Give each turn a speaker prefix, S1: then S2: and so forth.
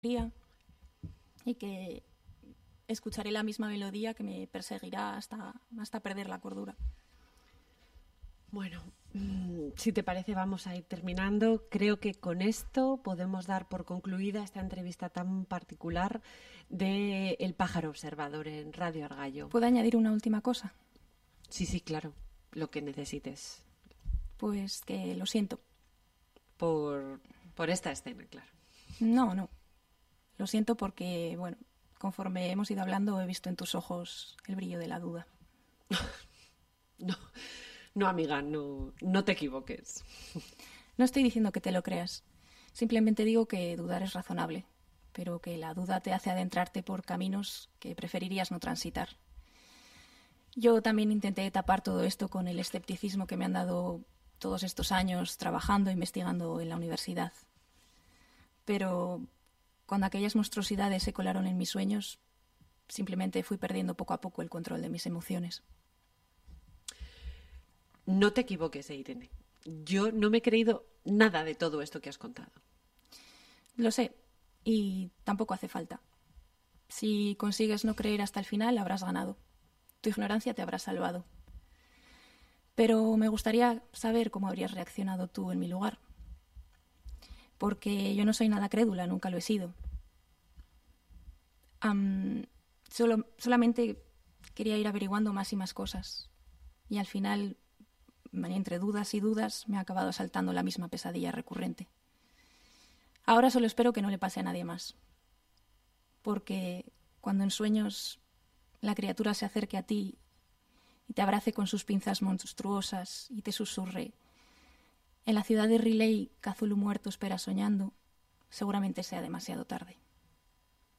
S1: y que escucharé la misma melodía que me perseguirá hasta perder la cordura.
S2: Bueno, si te parece vamos a ir terminando. Creo que con esto podemos dar por concluida esta entrevista tan particular de El pájaro observador en Radio Argallo.
S1: ¿Puedo añadir una última cosa?
S2: Sí, claro, lo que necesites.
S1: Pues que lo siento.
S2: Por esta escena, claro.
S1: No. Lo siento porque, bueno, conforme hemos ido hablando he visto en tus ojos el brillo de la duda.
S2: No, amiga, no te equivoques.
S1: No estoy diciendo que te lo creas. Simplemente digo que dudar es razonable, pero que la duda te hace adentrarte por caminos que preferirías no transitar. Yo también intenté tapar todo esto con el escepticismo que me han dado todos estos años trabajando, investigando en la universidad. Pero cuando aquellas monstruosidades se colaron en mis sueños, simplemente fui perdiendo poco a poco el control de mis emociones.
S2: No te equivoques, Irene. Yo no me he creído nada de todo esto que has contado.
S1: Lo sé, y tampoco hace falta. Si consigues no creer hasta el final, habrás ganado. Tu ignorancia te habrá salvado. Pero me gustaría saber cómo habrías reaccionado tú en mi lugar. Porque yo no soy nada crédula, nunca lo he sido. Solamente quería ir averiguando más y más cosas. Y al final, entre dudas y dudas, me ha acabado asaltando la misma pesadilla recurrente. Ahora solo espero que no le pase a nadie más. Porque cuando en sueños la criatura se acerque a ti y te abrace con sus pinzas monstruosas y te susurre: en la ciudad de Riley, Cthulhu muerto espera soñando, seguramente sea demasiado tarde.